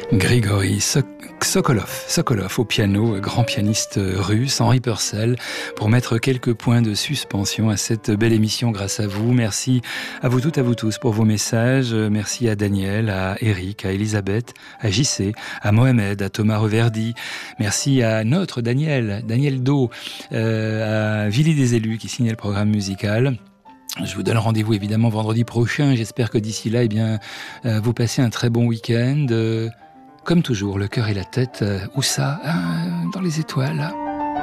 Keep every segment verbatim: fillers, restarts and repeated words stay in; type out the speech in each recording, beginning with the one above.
Grigory Sokolov, Sokolov au piano, grand pianiste russe, Henri Purcell, pour mettre quelques points de suspension à cette belle émission grâce à vous. Merci à vous toutes, à vous tous pour vos messages. Merci à Daniel, à Eric, à Elisabeth, à J C, à Mohamed, à Thomas Reverdy. Merci à notre Daniel, Daniel Do, euh, à Villy des Élus qui signait le programme musical. Je vous donne rendez-vous évidemment vendredi prochain. J'espère que d'ici là, eh bien, euh, vous passez un très bon week-end. Euh, Comme toujours, le cœur et la tête, euh, où ça euh, dans les étoiles.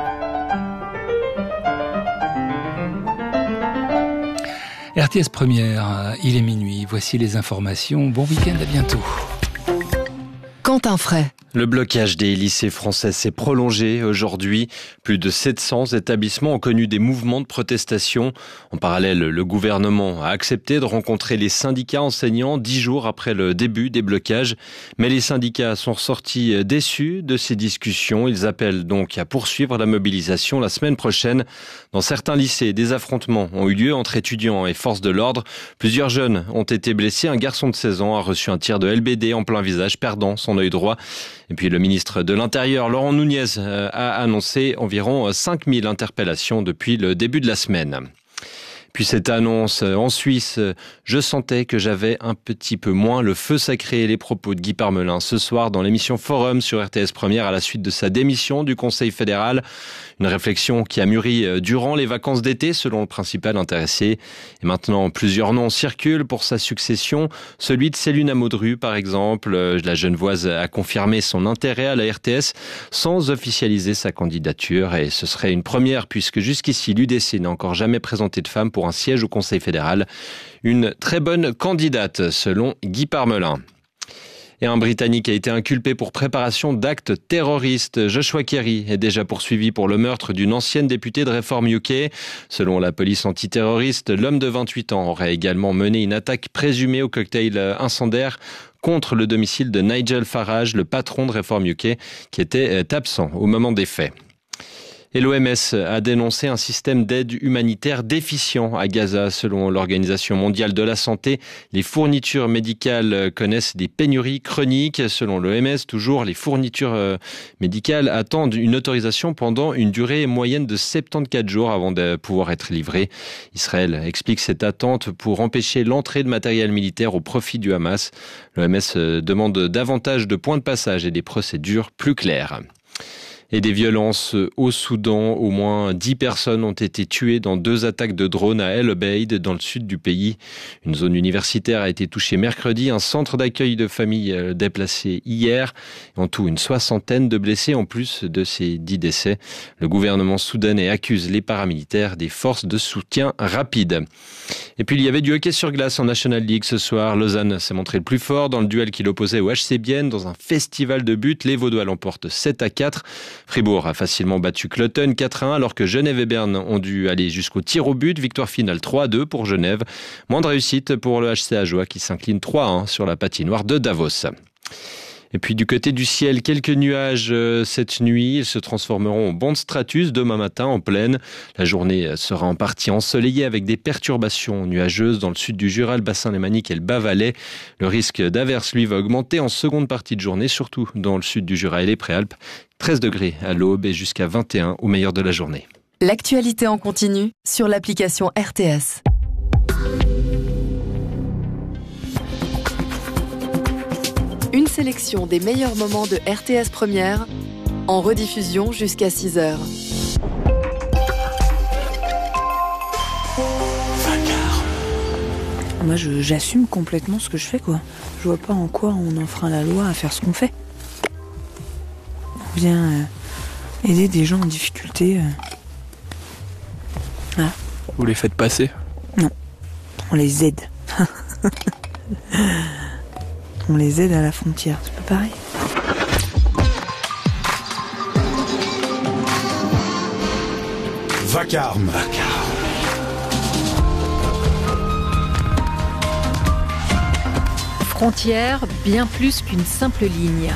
R T S Première, euh, il est minuit, voici les informations. Bon week-end, à bientôt. Quentin Fray. Le blocage des lycées français s'est prolongé aujourd'hui. Plus de sept cents établissements ont connu des mouvements de protestation. En parallèle, le gouvernement a accepté de rencontrer les syndicats enseignants dix jours après le début des blocages. Mais les syndicats sont ressortis déçus de ces discussions. Ils appellent donc à poursuivre la mobilisation la semaine prochaine. Dans certains lycées, des affrontements ont eu lieu entre étudiants et forces de l'ordre. Plusieurs jeunes ont été blessés. Un garçon de seize ans a reçu un tir de L B D en plein visage, perdant son œil droit. Et puis le ministre de l'Intérieur, Laurent Nunez, a annoncé environ cinq mille interpellations depuis le début de la semaine. Puis cette annonce en Suisse, je sentais que j'avais un petit peu moins le feu sacré. Les propos de Guy Parmelin ce soir dans l'émission Forum sur R T S Première à la suite de sa démission du Conseil fédéral. Une réflexion qui a mûri durant les vacances d'été selon le principal intéressé. Et maintenant, plusieurs noms circulent pour sa succession. Celui de Céline Amodru, par exemple. La Genevoise a confirmé son intérêt à la R T S sans officialiser sa candidature. Et ce serait une première puisque jusqu'ici, l'U D C n'a encore jamais présenté de femme pour un siège au Conseil fédéral. Une très bonne candidate, selon Guy Parmelin. Et un Britannique a été inculpé pour préparation d'actes terroristes. Joshua Kerry est déjà poursuivi pour le meurtre d'une ancienne députée de Reform U K. Selon la police antiterroriste, l'homme de vingt-huit ans aurait également mené une attaque présumée au cocktail incendiaire contre le domicile de Nigel Farage, le patron de Reform U K, qui était absent au moment des faits. Et l'O M S a dénoncé un système d'aide humanitaire déficient à Gaza. Selon l'Organisation mondiale de la santé, les fournitures médicales connaissent des pénuries chroniques. Selon l'O M S, toujours, les fournitures médicales attendent une autorisation pendant une durée moyenne de soixante-quatorze jours avant de pouvoir être livrées. Israël explique cette attente pour empêcher l'entrée de matériel militaire au profit du Hamas. L'O M S demande davantage de points de passage et des procédures plus claires. Et des violences au Soudan. Au moins dix personnes ont été tuées dans deux attaques de drones à El Obeid, dans le sud du pays. Une zone universitaire a été touchée mercredi, un centre d'accueil de familles déplacé hier. En tout, une soixantaine de blessés en plus de ces dix décès. Le gouvernement soudanais accuse les paramilitaires des forces de soutien rapide. Et puis il y avait du hockey sur glace en National League ce soir. Lausanne s'est montré le plus fort dans le duel qui l'opposait au H C Bienne dans un festival de buts. Les Vaudois l'emportent sept à quatre. Fribourg a facilement battu Cloton quatre à un alors que Genève et Berne ont dû aller jusqu'au tir au but. Victoire finale trois à deux pour Genève. Moins de réussite pour le H C Ajoie qui s'incline trois à un sur la patinoire de Davos. Et puis du côté du ciel, quelques nuages euh, cette nuit. Ils se transformeront en bancs de stratus demain matin en pleine. La journée sera en partie ensoleillée avec des perturbations nuageuses dans le sud du Jura, le bassin lémanique et le Bas-Valais. Le risque d'averse, lui, va augmenter en seconde partie de journée, surtout dans le sud du Jura et les Préalpes. treize degrés à l'aube et jusqu'à vingt et un au meilleur de la journée. L'actualité en continu sur l'application R T S. Une sélection des meilleurs moments de R T S Première, en rediffusion jusqu'à six heures. Moi, je, j'assume complètement ce que je fais, quoi. Je vois pas en quoi on enfreint la loi à faire ce qu'on fait. On vient euh, aider des gens en difficulté. Euh... Voilà. Vous les faites passer ? Non, on les aide. On les aide à la frontière, c'est pas pareil. Vacarme. Vacarme. Frontière, bien plus qu'une simple ligne.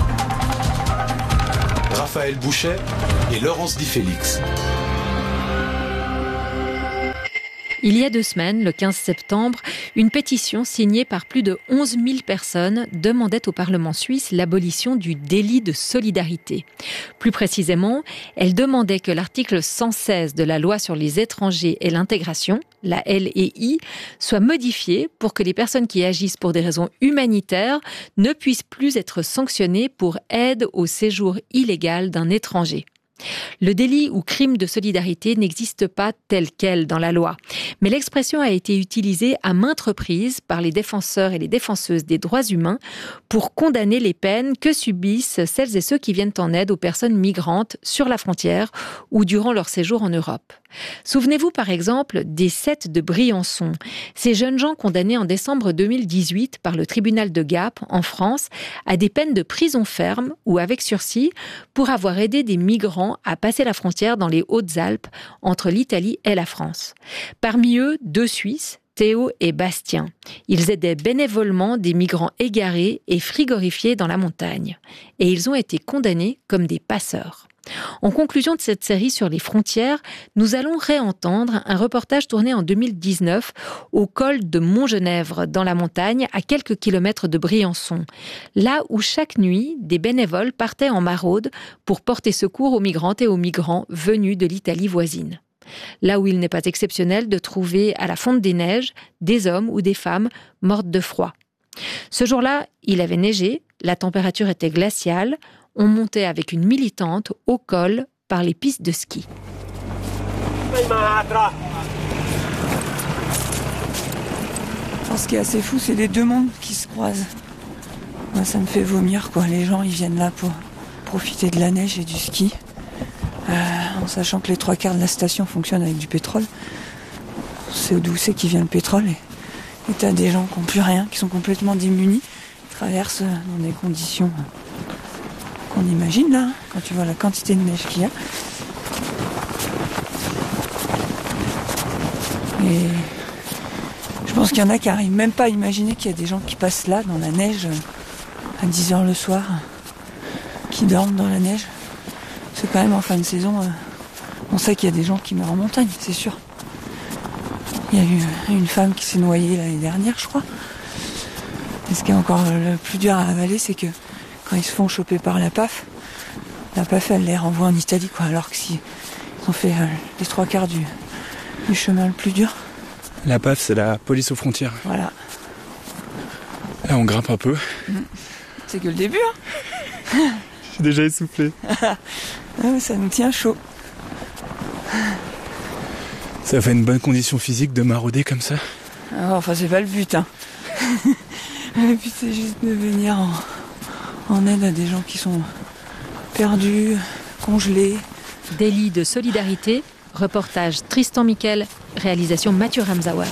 Raphaël Bouchet et Laurence Di Félix. Il y a deux semaines, le quinze septembre, une pétition signée par plus de onze mille personnes demandait au Parlement suisse l'abolition du délit de solidarité. Plus précisément, elle demandait que l'article cent seize de la loi sur les étrangers et l'intégration, la L E I, soit modifié pour que les personnes qui agissent pour des raisons humanitaires ne puissent plus être sanctionnées pour aide au séjour illégal d'un étranger. Le délit ou crime de solidarité n'existe pas tel quel dans la loi, mais l'expression a été utilisée à maintes reprises par les défenseurs et les défenseuses des droits humains pour condamner les peines que subissent celles et ceux qui viennent en aide aux personnes migrantes sur la frontière ou durant leur séjour en Europe. Souvenez-vous par exemple des sept de Briançon, ces jeunes gens condamnés en décembre deux mille dix-huit par le tribunal de Gap en France à des peines de prison ferme ou avec sursis pour avoir aidé des migrants à passer la frontière dans les Hautes-Alpes entre l'Italie et la France. Parmi eux, deux Suisses, Théo et Bastien. Ils aidaient bénévolement des migrants égarés et frigorifiés dans la montagne. Et ils ont été condamnés comme des passeurs. En conclusion de cette série sur les frontières, nous allons réentendre un reportage tourné en deux mille dix-neuf au col de Montgenèvre, dans la montagne, à quelques kilomètres de Briançon. Là où chaque nuit, des bénévoles partaient en maraude pour porter secours aux migrantes et aux migrants venus de l'Italie voisine. Là où il n'est pas exceptionnel de trouver à la fonte des neiges des hommes ou des femmes mortes de froid. Ce jour-là, il avait neigé, la température était glaciale. On montait avec une militante au col par les pistes de ski. Alors, ce qui est assez fou, c'est les deux mondes qui se croisent. Moi, ça me fait vomir, quoi. Les gens, ils viennent là pour profiter de la neige et du ski, euh, en sachant que les trois quarts de la station fonctionnent avec du pétrole. C'est d'où c'est qui vient le pétrole. Et, et t'as des gens qui n'ont plus rien, qui sont complètement démunis, qui traversent dans des conditions qu'on imagine là, quand tu vois la quantité de neige qu'il y a. Et je pense qu'il y en a qui n'arrivent même pas à imaginer qu'il y a des gens qui passent là, dans la neige, à dix heures le soir, qui dorment dans la neige. C'est quand même en fin de saison, on sait qu'il y a des gens qui meurent en montagne, c'est sûr. Il y a eu une femme qui s'est noyée l'année dernière, je crois. Et ce qui est encore le plus dur à avaler, c'est que quand ils se font choper par la P A F, la P A F elle les renvoie en Italie, quoi. Alors que si ils ont fait euh, les trois quarts du, du chemin le plus dur. La P A F, c'est la police aux frontières. Voilà. Là, on grimpe un peu. Mmh. C'est que le début, hein. Je suis déjà essoufflé. Ouais, ça nous tient chaud. Ça fait une bonne condition physique de marauder comme ça. Ah, enfin, c'est pas le but, hein. Le but, c'est juste de venir en... en aide à des gens qui sont perdus, congelés. Délit de solidarité, reportage Tristan Miquel, réalisation Mathieu Ramsauer.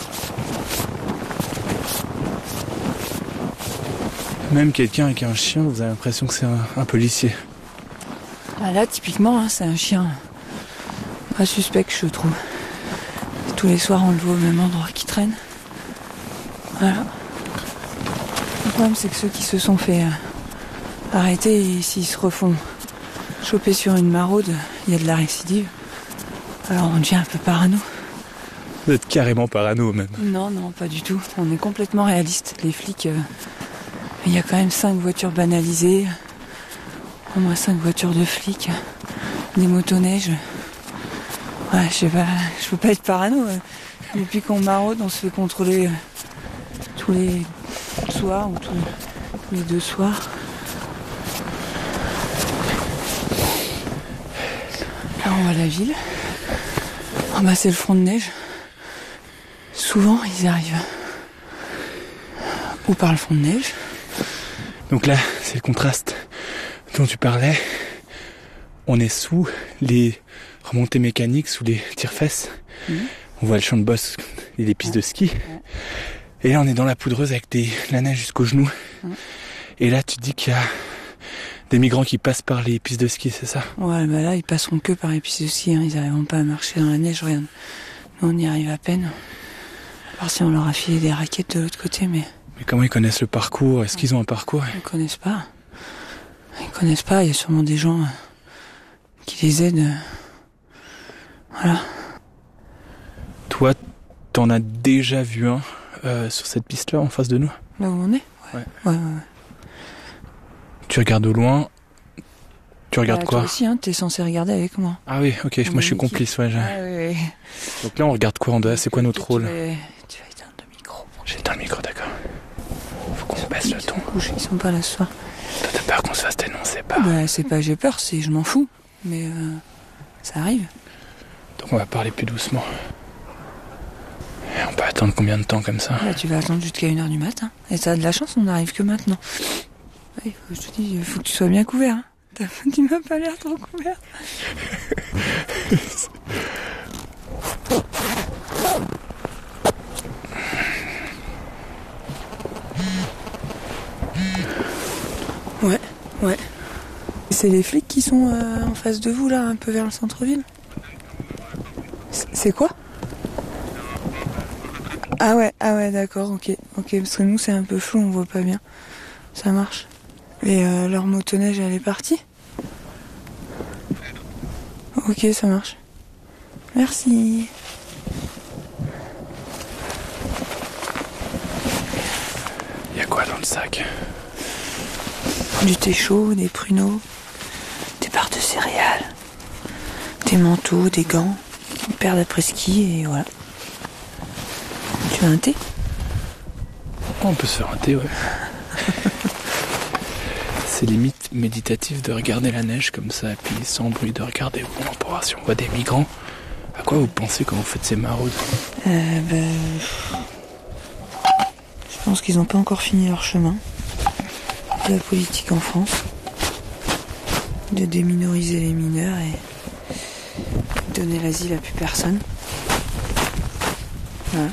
Même quelqu'un avec un chien, vous avez l'impression que c'est un, un policier. Ah là, typiquement, hein, c'est un chien pas suspect, je trouve. Tous les soirs, on le voit au même endroit qui traîne. Voilà. Le problème, c'est que ceux qui se sont fait euh, arrêter, et s'ils se refont choper sur une maraude, il y a de la récidive. Alors on devient un peu parano. Vous êtes carrément parano même. Non, non, pas du tout. On est complètement réaliste. Les flics, euh, il y a quand même cinq voitures banalisées, au moins cinq voitures de flics, des motoneiges. Ouais, je sais pas, je peux pas être parano. euh. Depuis qu'on maraude, on se fait contrôler euh, tous les soirs ou tous les deux soirs. Là, on voit la ville. En bas, c'est le front de neige. Souvent, ils arrivent ou par le front de neige. Donc là, c'est le contraste dont tu parlais. On est sous les remontées mécaniques, sous les tire-fesses. Mmh. On voit le champ de bosse et les pistes de ski. Ouais. Et là, on est dans la poudreuse avec des, la neige jusqu'aux genoux. Mmh. Et là, tu te dis qu'il y a des migrants qui passent par les pistes de ski, c'est ça? Ouais, bah là, ils passeront que par les pistes de ski. Hein. Ils n'arriveront pas à marcher dans la neige, regarde. Nous, on y arrive à peine. À part si on leur a filé des raquettes de l'autre côté, mais... Mais comment ils connaissent le parcours? Est-ce qu'ils ont un parcours? Ils connaissent pas. Ils connaissent pas. Il y a sûrement des gens qui les aident. Voilà. Toi, t'en as déjà vu un euh, sur cette piste-là, en face de nous? Là où on est? Ouais. Ouais, ouais, ouais. Tu regardes au loin. Tu regardes bah, quoi? Toi aussi, hein, t'es censé regarder avec moi. Ah oui, ok, On moi est je suis une complice, ouais. j'ai- Ah oui, oui. Donc là, on regarde quoi en dehors? C'est quoi notre Tu rôle? vas- Tu vas éteindre le micro. J'éteins le micro, d'accord. Faut qu'on baisse le Ils ton. sont couchés, ils sont pas là ce soir. Toi, t'as peur qu'on se fasse dénoncer par... Bah, c'est pas j'ai peur, c'est je m'en fous. Mais euh, ça arrive. Donc on va parler plus doucement. Et on peut attendre combien de temps comme ça? Bah, tu vas attendre jusqu'à une heure du matin. Et t'as de la chance, on n'arrive que maintenant. Ouais, faut, je te dis, il faut que tu sois bien couvert. Hein. T'as- Tu m'as pas l'air trop couvert. Ouais, ouais. C'est les flics qui sont euh, en face de vous, là, un peu vers le centre-ville? C'est c'est quoi? Ah ouais, ah ouais, d'accord, ok. Ok, parce que nous, c'est un peu flou, on voit pas bien. Ça marche. Et euh, leur motoneige, elle est partie? Ok, ça marche. Merci. Y a quoi dans le sac? Du thé chaud, des pruneaux, des barres de céréales, des manteaux, des gants, une paire d'après-ski et voilà. Tu veux un thé? On peut se faire un thé, ouais. C'est limite méditatif de regarder la neige comme ça, et puis sans bruit de regarder au loin pour voir si on voit des migrants. À quoi vous pensez quand vous faites ces maraudes? Euh, ben... Je pense qu'ils n'ont pas encore fini leur chemin. De la politique en France. De déminoriser les mineurs et donner l'asile à plus personne. Voilà.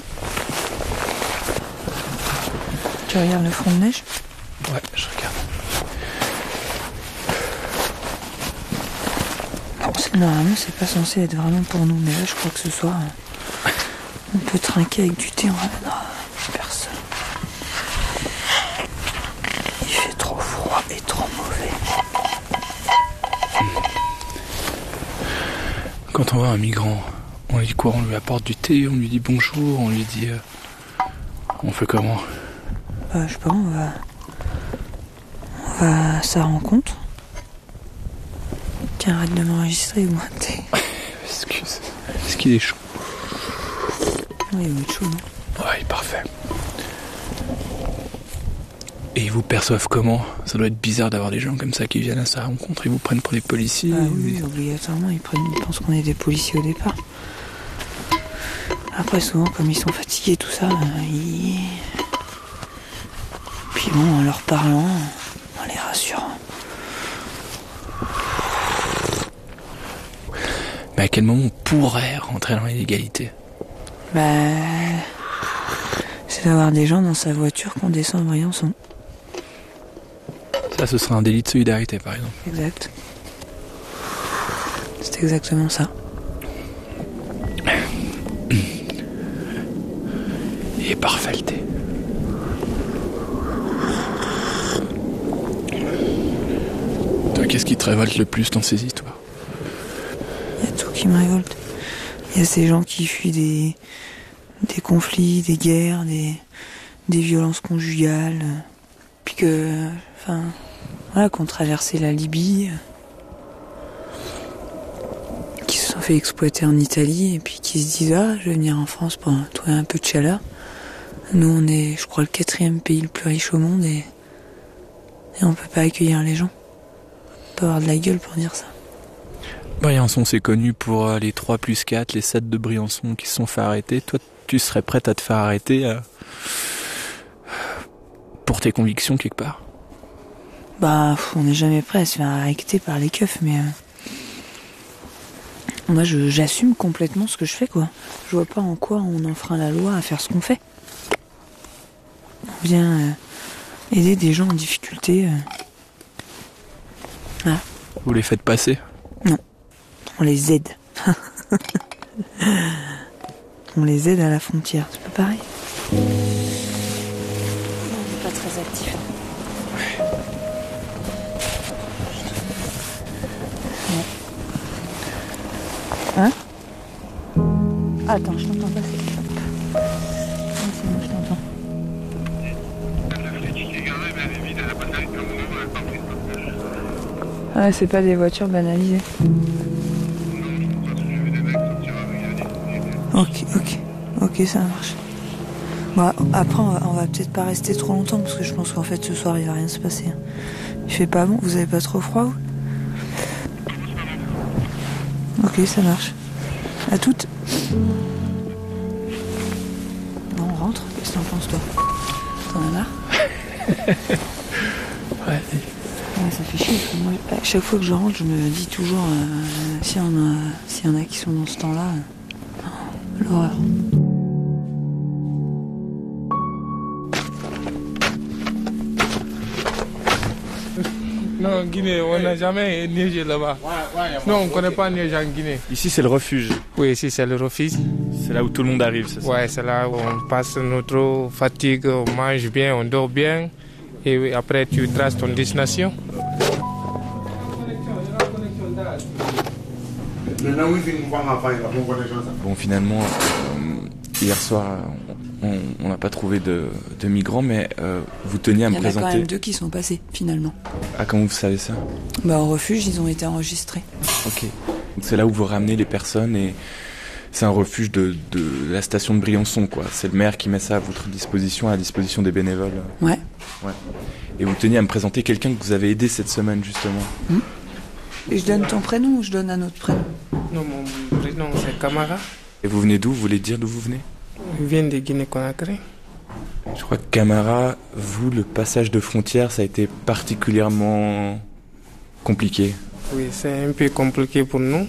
Tu regardes le front de neige? Ouais, je regarde. Normalement, c'est pas censé être vraiment pour nous, mais là, je crois que ce soir, on peut trinquer avec du thé, on ramènera personne. Il fait trop froid et trop mauvais. Quand on voit un migrant, on lui dit quoi? On lui apporte du thé, on lui dit bonjour, on lui dit... Euh... On fait comment? Bah, je sais pas, on va... On va à sa rencontre. Tiens, arrête de m'enregistrer ou moi, t'es... Excuse. Est-ce qu'il est chaud? Oui, il va être chaud, non? Ouais, parfait. Et ils vous perçoivent comment? Ça doit être bizarre d'avoir des gens comme ça qui viennent à sa rencontre, ils vous prennent pour des policiers. Ah oui, obligatoirement, ils, prennent, ils pensent qu'on est des policiers au départ. Après, souvent, comme ils sont fatigués, tout ça, ils... Puis bon, en leur parlant, en les rassurant. Mais à quel moment on pourrait rentrer dans l'illégalité? Bah... C'est d'avoir des gens dans sa voiture qu'on descend en Briançon. Ça, ce serait un délit de solidarité, par exemple. Exact. C'est exactement ça. Il est parfait, le thé. Toi, qu'est-ce qui te révolte le plus dans ces histoires? Il y a tout qui me révolte. Il y a ces gens qui fuient des, des conflits, des guerres, des, des violences conjugales. Puis que... Enfin... Voilà, qu'on traversait la Libye. Qui se sont fait exploiter en Italie. Et puis qui se disent, ah, je vais venir en France pour trouver un peu de chaleur. Nous, on est, je crois, le quatrième pays le plus riche au monde. Et, et on peut pas accueillir les gens. On peut avoir de la gueule pour dire ça. Briançon, c'est connu pour euh, les trois plus quatre, les sept de Briançon qui se sont fait arrêter. Toi, tu serais prête à te faire arrêter euh, pour tes convictions quelque part? Bah, on n'est jamais prêt à se faire arrêter par les keufs, mais... Euh... Moi, je, j'assume complètement ce que je fais, quoi. Je vois pas en quoi on enfreint la loi à faire ce qu'on fait. On vient euh, aider des gens en difficulté. Euh... Voilà. Vous les faites passer? Non. On les aide. On les aide à la frontière, c'est pas pareil. On n'est pas très actifs. Hein? Attends, je t'entends passer. Ah, c'est pas des voitures banalisées. Ok, ok, ok, ça marche. Bon, après, on va, on va peut-être pas rester trop longtemps parce que je pense qu'en fait ce soir il va rien se passer. Il fait pas bon, vous avez pas trop froid, vous? Ok, ça marche. À toutes. Bon, on rentre. Qu'est-ce que t'en penses, toi? T'en as marre? Ouais. Ouais, ça fait chier. Parce que moi, à chaque fois que je rentre, je me dis toujours euh, s'il y en a, s'il y en a qui sont dans ce temps-là, euh, oh, l'horreur. Non, en Guinée, on n'a jamais neigé là-bas. Non, on ne connaît pas neige en Guinée. Ici, c'est le refuge. Oui, ici, c'est le refuge. C'est là où tout le monde arrive, c'est ça? Oui, c'est là où on passe notre fatigue, on mange bien, on dort bien. Et après, tu traces ton destination. Bon, finalement, euh, hier soir, on n'a pas trouvé de, de migrants, mais euh, vous teniez à me présenter. Il y en a quand même deux qui sont passés, finalement. Ah, comment vous savez ça? Bah, au refuge, ils ont été enregistrés. Ok. Donc, c'est là où vous ramenez les personnes et c'est un refuge de, de la station de Briançon, quoi. C'est le maire qui met ça à votre disposition, à la disposition des bénévoles. Ouais. Ouais. Et vous teniez à me présenter quelqu'un que vous avez aidé cette semaine, justement. Hum. Et je donne ton prénom ou je donne un autre prénom? Non, mon prénom, c'est Camara. Et vous venez d'où? Vous voulez dire d'où vous venez? Je viens de Guinée-Conakry. Je crois que Camara, vous, le passage de frontière, ça a été particulièrement compliqué. Oui, c'est un peu compliqué pour nous.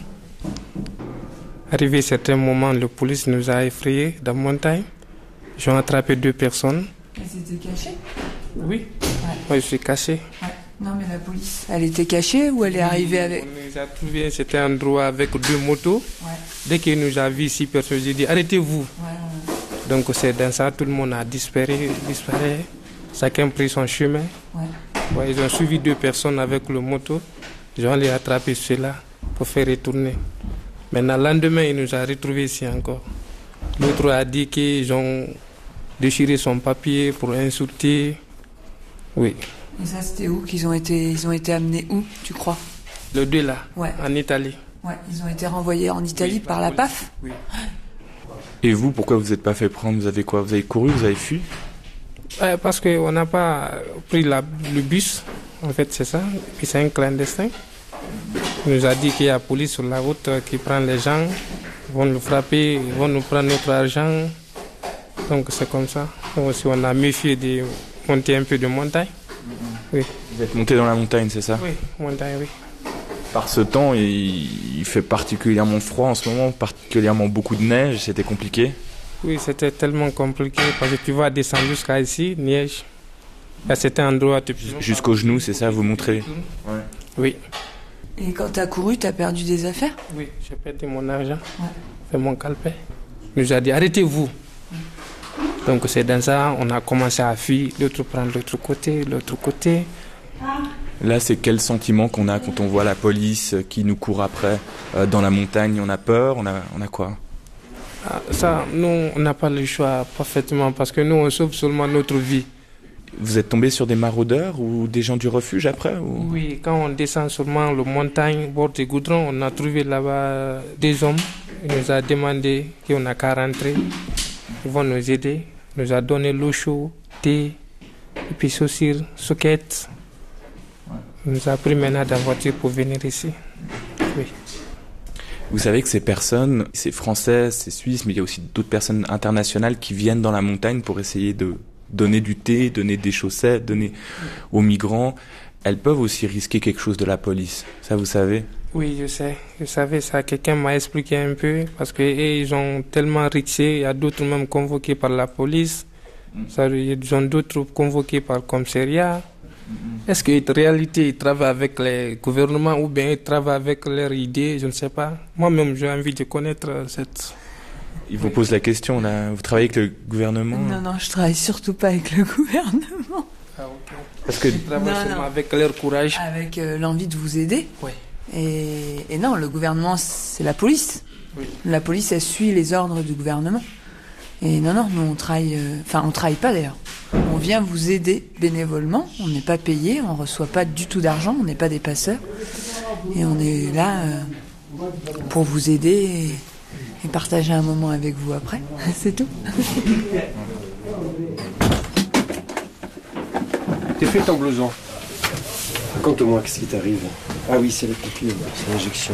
Arrivé à certains moments, la police nous a effrayés dans la montagne. Ils ont attrapé deux personnes. Elles étaient cachées? Oui. Ouais. Moi, je suis caché. Ouais. Non, mais la police, elle était cachée ou elle est arrivée avec... On nous a trouvé, c'était un endroit avec deux motos. Ouais. Dès qu'il nous a vu six personnes, j'ai dit arrêtez-vous. Ouais, ouais. Donc c'est dans ça, tout le monde a disparu, disparu. Chacun a pris son chemin. Ouais. Ouais, ils ont suivi deux personnes avec le moto. Ils ont allé attraper ceux-là pour faire retourner. Maintenant, le lendemain, il nous a retrouvés ici encore. L'autre a dit qu'ils ont déchiré son papier pour insulter. Oui. Et ça, c'était où qu'ils ont été, ils ont été amenés où, tu crois? Les deux là, ouais. En Italie. Ouais, ils ont été renvoyés en Italie oui, par la P A F. Oui. Et vous, pourquoi vous n'êtes pas fait prendre? Vous avez quoi? Vous avez couru? Vous avez fui? Ouais, parce qu'on n'a pas pris la, le bus. En fait, c'est ça. Puis c'est un clandestin. Il nous a dit qu'il y a la police sur la route qui prend les gens. Ils vont nous frapper, ils vont nous prendre notre argent. Donc c'est comme ça. Donc aussi, on a méfié de monter un peu de montagne. Oui. Vous êtes monté dans la montagne, c'est ça? Oui, montagne, oui. Par ce temps, il, il fait particulièrement froid en ce moment, particulièrement beaucoup de neige, c'était compliqué? Oui, c'était tellement compliqué parce que tu vas descendre jusqu'à ici, neige. À cet endroit, tu... Jusqu'au genou, c'est ça, vous montrez? Ouais. Oui. Et quand tu as couru, tu as perdu des affaires? Oui, j'ai perdu mon argent, ouais. Et mon calepin. Il nous a dit arrêtez-vous. Ouais. Donc c'est dans ça, on a commencé à fuir, l'autre prendre l'autre côté, l'autre côté. Là, c'est quel sentiment qu'on a quand on voit la police qui nous court après euh, dans la montagne? On a peur? On a, on a quoi? Ah, ça, nous, on n'a pas le choix parfaitement parce que nous, on sauve seulement notre vie. Vous êtes tombé sur des maraudeurs ou des gens du refuge après ou... Oui, quand on descend seulement la montagne, bord des goudrons, on a trouvé là-bas des hommes. Ils nous ont demandé qu'on n'a qu'à rentrer. Ils vont nous aider. Ils nous ont donné l'eau chaude, thé, et puis chaussures, soquettes. Il nous a pris maintenant dans la voiture pour venir ici. Oui. Vous savez que ces personnes, c'est français, c'est suisse, mais il y a aussi d'autres personnes internationales qui viennent dans la montagne pour essayer de donner du thé, donner des chaussettes, donner aux migrants. Elles peuvent aussi risquer quelque chose de la police. Ça, vous savez? Oui, je sais. Je savais ça. Quelqu'un m'a expliqué un peu parce qu'ils ont tellement risqué. Il y a d'autres même convoqués par la police. Ça, ils ont d'autres convoqués par le commissariat. Est-ce qu'en réalité, ils travaillent avec les gouvernements ou bien ils travaillent avec leurs idées? Je ne sais pas. Moi-même, j'ai envie de connaître cette... Ils vous posent la question, là. Vous travaillez avec le gouvernement? Non, non, je travaille surtout pas avec le gouvernement. Ah, ok. Parce que... Ils travaillent non, seulement non. avec leur courage. Avec euh, l'envie de vous aider. Oui. Et, et non, le gouvernement, c'est la police. Oui. La police, elle suit les ordres du gouvernement. Et non, non, nous on travaille, enfin euh, on travaille pas d'ailleurs. On vient vous aider bénévolement, on n'est pas payé, on reçoit pas du tout d'argent, on n'est pas des passeurs. Et on est là euh, pour vous aider et, et partager un moment avec vous après, c'est tout. T'es fait ton blouson. Raconte-moi, qu'est-ce qui t'arrive? Ah oui, c'est le piqûre, c'est l'injection.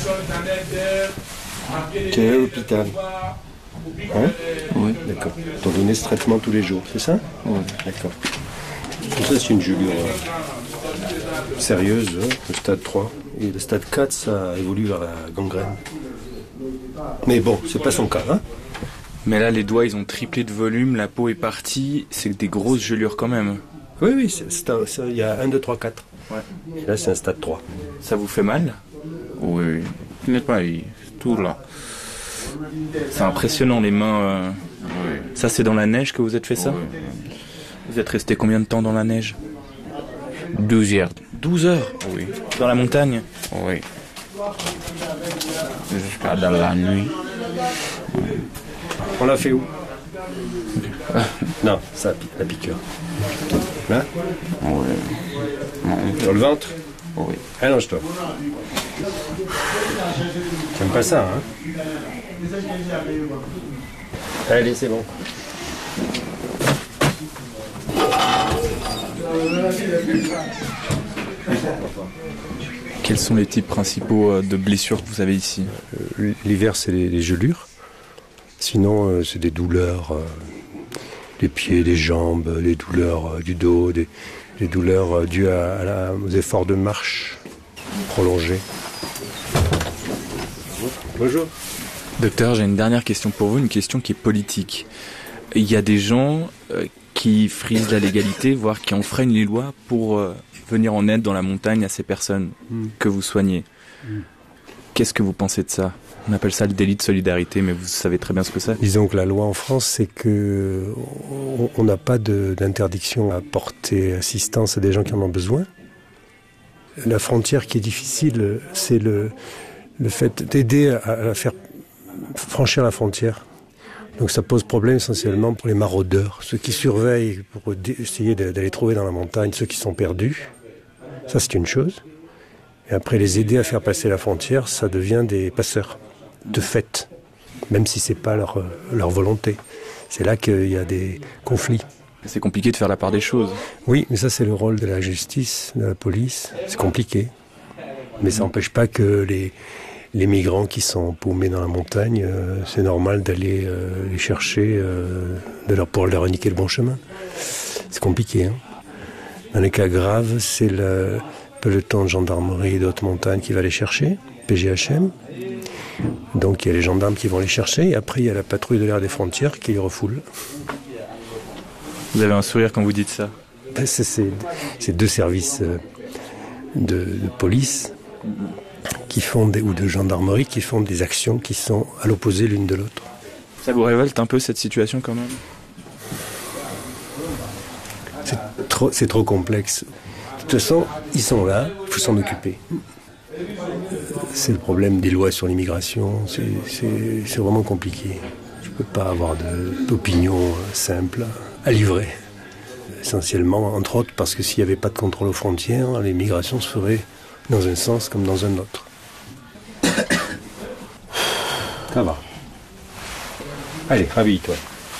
Okay. Tu es à l'hôpital. Hein? Oui. D'accord. T'as donné ce traitement tous les jours, c'est ça? Oui. D'accord. Ça, c'est une gelure euh, sérieuse, hein, le stade trois. Et le stade quatre, ça évolue vers la gangrène. Mais bon, c'est pas son cas, hein? Mais là, les doigts, ils ont triplé de volume, la peau est partie, c'est des grosses gelures quand même. Oui, oui, il y a un, deux, trois, quatre. Ouais. Et là, c'est un stade trois. Ça vous fait mal? Oui, il n'est pas tout là. C'est impressionnant, les mains. Euh... Oui. Ça, c'est dans la neige que vous êtes fait ça? Oui. Vous êtes resté combien de temps dans la neige? douze heures. douze heures? Oui. Dans la montagne? Oui. Jusqu'à dans la nuit. On l'a fait où? Non, ça, la piqûre. Là? Oui. Dans le ventre? Oui. Allonge-toi. T'aimes pas ça, hein? Allez, c'est bon. Quels sont les types principaux de blessures que vous avez ici? L'hiver, c'est les, les gelures. Sinon, euh, c'est des douleurs, euh, des pieds, des jambes, des douleurs euh, du dos, des, des douleurs euh, dues à, à la, aux efforts de marche prolongés. Bonjour. Docteur, j'ai une dernière question pour vous, une question qui est politique. Il y a des gens euh, qui frisent la légalité, voire qui enfreignent les lois pour euh, venir en aide dans la montagne à ces personnes mm. que vous soignez. Mm. Qu'est-ce que vous pensez de ça? On appelle ça le délit de solidarité, mais vous savez très bien ce que c'est. Disons que la loi en France, c'est que on n'a pas de, d'interdiction à porter assistance à des gens qui en ont besoin. La frontière qui est difficile, c'est le, le fait d'aider à, à faire franchir la frontière. Donc ça pose problème essentiellement pour les maraudeurs, ceux qui surveillent pour essayer d'aller trouver dans la montagne ceux qui sont perdus. Ça, c'est une chose. Et après, les aider à faire passer la frontière, ça devient des passeurs, de fait, même si c'est pas leur, leur volonté. C'est là qu'il y a des conflits. C'est compliqué de faire la part des choses. Oui, mais ça, c'est le rôle de la justice, de la police. C'est compliqué. Mais ça n'empêche pas que les, les migrants qui sont paumés dans la montagne, euh, c'est normal d'aller euh, les chercher, euh, de leur, pour leur indiquer le bon chemin. C'est compliqué, hein. Dans les cas graves, c'est le peloton de gendarmerie de haute montagne qui va les chercher, P G H M. Donc il y a les gendarmes qui vont les chercher, et après il y a la patrouille de l'air des frontières qui les refoule. Vous avez un sourire quand vous dites ça? C'est, c'est, c'est deux services de, de police qui font des, ou de gendarmerie qui font des actions qui sont à l'opposé l'une de l'autre. Ça vous révolte un peu cette situation quand même? C'est trop, c'est trop complexe. De toute façon, ils sont là, il faut s'en occuper. C'est le problème des lois sur l'immigration, c'est, c'est, c'est vraiment compliqué. Je ne peux pas avoir de, d'opinion simple à livrer. Essentiellement, entre autres, parce que s'il n'y avait pas de contrôle aux frontières, l'immigration se ferait dans un sens comme dans un autre. Ça va. Allez, rhabille-toi.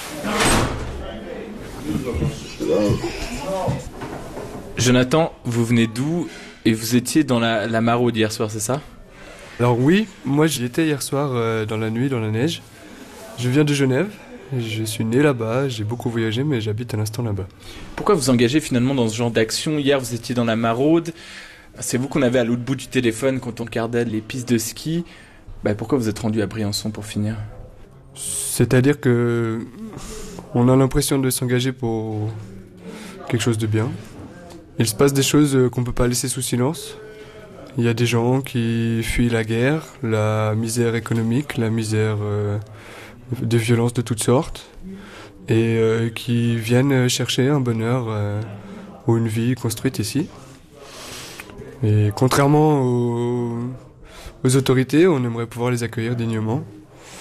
Jonathan, vous venez d'où? Et vous étiez dans la, la maraude hier soir, c'est ça? Alors oui, moi j'y étais hier soir euh, dans la nuit, dans la neige. Je viens de Genève, je suis né là-bas, j'ai beaucoup voyagé, mais j'habite à l'instant là-bas. Pourquoi vous engagez finalement dans ce genre d'action? Hier vous étiez dans la maraude, c'est vous qu'on avait à l'autre bout du téléphone quand on regardait les pistes de ski. Bah, pourquoi vous êtes rendu à Briançon pour finir? C'est-à-dire que on a l'impression de s'engager pour quelque chose de bien. Il se passe des choses qu'on ne peut pas laisser sous silence. Il y a des gens qui fuient la guerre, la misère économique, la misère euh, de violence de toutes sortes, et euh, qui viennent chercher un bonheur euh, ou une vie construite ici. Et contrairement aux, aux autorités, on aimerait pouvoir les accueillir dignement.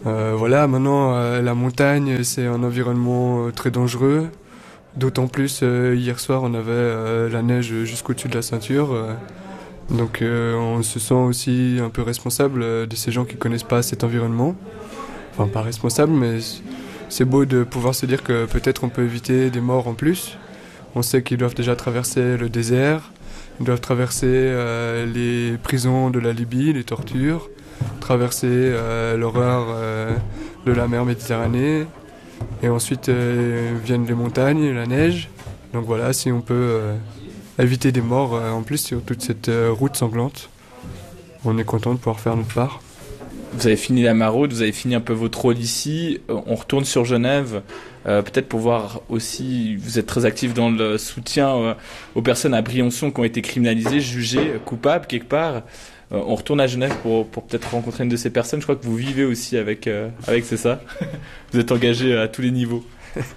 Euh, voilà, maintenant, euh, la montagne, c'est un environnement euh, très dangereux. D'autant plus, euh, hier soir, on avait euh, la neige jusqu'au-dessus de la ceinture. Euh, donc, euh, on se sent aussi un peu responsable euh, de ces gens qui connaissent pas cet environnement. Enfin, pas responsable, mais c'est beau de pouvoir se dire que peut-être on peut éviter des morts en plus. On sait qu'ils doivent déjà traverser le désert, ils doivent traverser euh, les prisons de la Libye, les tortures, traverser euh, l'horreur euh, de la mer Méditerranée, et ensuite euh, viennent les montagnes, la neige. Donc voilà, si on peut euh, éviter des morts euh, en plus sur toute cette euh, route sanglante, on est content de pouvoir faire notre part. Vous avez fini la maraude, vous avez fini un peu votre rôle ici, on retourne sur Genève, euh, peut-être pour voir aussi, vous êtes très actif dans le soutien euh, aux personnes à Briançon qui ont été criminalisées, jugées, coupables quelque part. Euh, on retourne à Genève pour, pour peut-être rencontrer une de ces personnes. Je crois que vous vivez aussi avec, euh, avec c'est ça. Vous êtes engagé à tous les niveaux.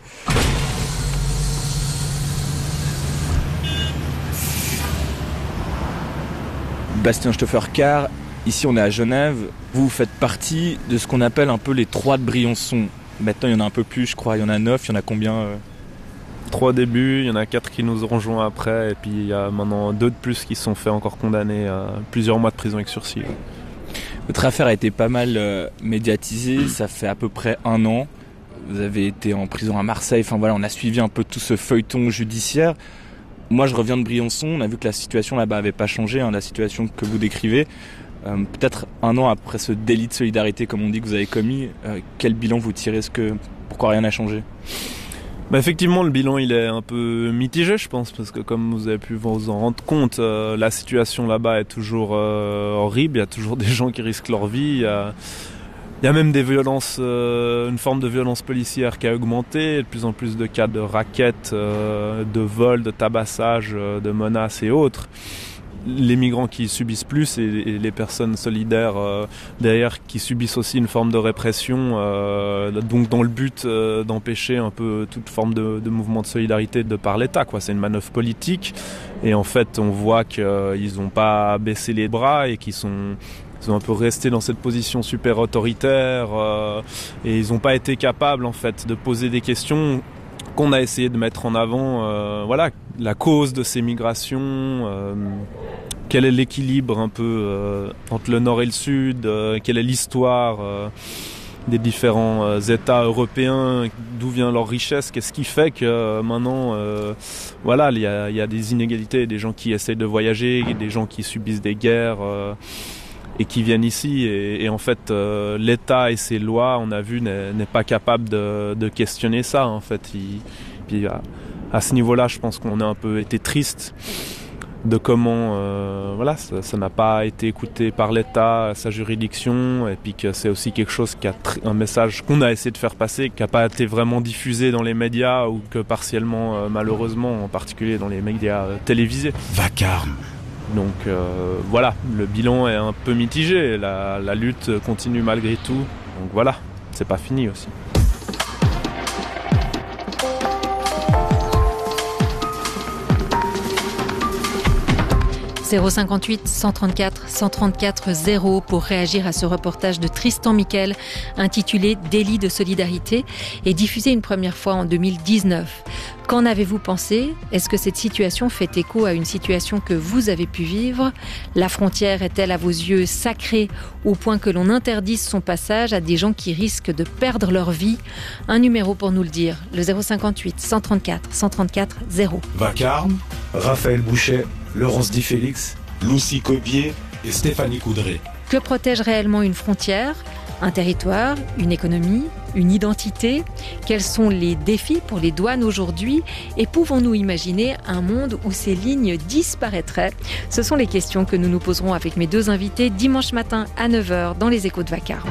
Bastien Stoffer-Carr, ici on est à Genève. Vous, vous faites partie de ce qu'on appelle un peu les trois de Briançon. Maintenant il y en a un peu plus, je crois. Il y en a neuf, il y en a combien euh... Trois au début, il y en a quatre qui nous ont rejoints après, et puis il y a maintenant deux de plus qui se sont fait encore condamner à plusieurs mois de prison avec sursis. Votre affaire a été pas mal euh, médiatisée, ça fait à peu près un an. Vous avez été en prison à Marseille, enfin voilà, on a suivi un peu tout ce feuilleton judiciaire. Moi je reviens de Briançon, on a vu que la situation là-bas avait pas changé, hein, la situation que vous décrivez. Euh, peut-être un an après ce délit de solidarité, comme on dit, que vous avez commis, euh, quel bilan vous tirez? Est-ce que, pourquoi rien n'a changé? Bah effectivement, le bilan il est un peu mitigé, je pense, parce que comme vous avez pu vous en rendre compte, euh, la situation là-bas est toujours euh, horrible. Il y a toujours des gens qui risquent leur vie. Il y a, il y a même des violences, euh, une forme de violence policière qui a augmenté. De plus en plus de cas de rackets, euh, de vols, de tabassage, euh, de menaces et autres. Les migrants qui subissent plus et, et les personnes solidaires euh, derrière qui subissent aussi une forme de répression, euh, donc dans le but euh, d'empêcher un peu toute forme de, de mouvement de solidarité de par l'État, quoi. C'est une manœuvre politique et en fait on voit qu'ils n'ont pas baissé les bras et qu'ils sont Ils ont un peu resté dans cette position super autoritaire euh, et ils n'ont pas été capables en fait de poser des questions qu'on a essayé de mettre en avant. Euh, voilà, la cause de ces migrations, euh, quel est l'équilibre un peu euh, entre le nord et le sud, euh, quelle est l'histoire euh, des différents euh, États européens, d'où vient leur richesse, qu'est-ce qui fait que euh, maintenant, euh, voilà, il y a, y a des inégalités, des gens qui essayent de voyager, des gens qui subissent des guerres. Euh, et qui viennent ici et, et en fait euh, l'État et ses lois, on a vu, n'est, n'est pas capable de, de questionner ça en fait. Il, puis à, à ce niveau-là, je pense qu'on a un peu été triste de comment euh, voilà, ça, ça n'a pas été écouté par l'État, sa juridiction, et puis que c'est aussi quelque chose qui a tr- un message qu'on a essayé de faire passer, qui n'a pas été vraiment diffusé dans les médias ou que partiellement, euh, malheureusement, en particulier dans les médias euh, télévisés. Vacarme. Donc euh, voilà, le bilan est un peu mitigé, la, la lutte continue malgré tout, donc voilà, c'est pas fini aussi. zéro cinquante-huit cent trente-quatre cent trente-quatre zéro pour réagir à ce reportage de Tristan Mickel intitulé « Délit de solidarité » et diffusé une première fois en deux mille dix-neuf. Qu'en avez-vous pensé ? Est-ce que cette situation fait écho à une situation que vous avez pu vivre ? La frontière est-elle à vos yeux sacrée au point que l'on interdise son passage à des gens qui risquent de perdre leur vie ? Un numéro pour nous le dire, le zéro cinquante-huit cent trente-quatre cent trente-quatre zéro. Vacarme, Raphaël Bouchet, Laurence Di Félix, Lucie Cobier et Stéphanie Coudray. Que protège réellement une frontière ? Un territoire, une économie, une identité ? Quels sont les défis pour les douanes aujourd'hui ? Et pouvons-nous imaginer un monde où ces lignes disparaîtraient ? Ce sont les questions que nous nous poserons avec mes deux invités dimanche matin à neuf heures dans les Échos de Vacarme.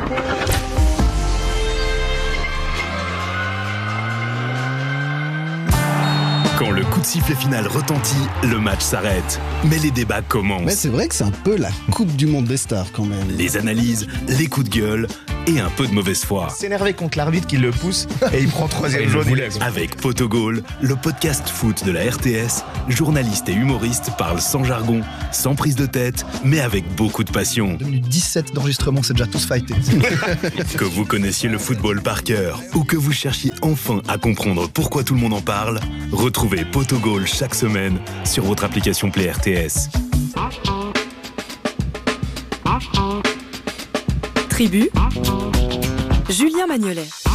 Quand le coup de sifflet final retentit, le match s'arrête. Mais les débats commencent. Ouais, c'est vrai que c'est un peu la Coupe du Monde des stars quand même. Les analyses, les coups de gueule, et un peu de mauvaise foi. S'énerver contre l'arbitre qui le pousse et il prend troisième jaune. Avec Potogol, le podcast foot de la R T S, journalistes et humoristes parlent sans jargon, sans prise de tête, mais avec beaucoup de passion. deux minutes dix-sept d'enregistrement, c'est déjà tous fighté. Que vous connaissiez le football par cœur ou que vous cherchiez enfin à comprendre pourquoi tout le monde en parle, retrouvez Potogol chaque semaine sur votre application Play R T S. Tribu, Julien Magnolet.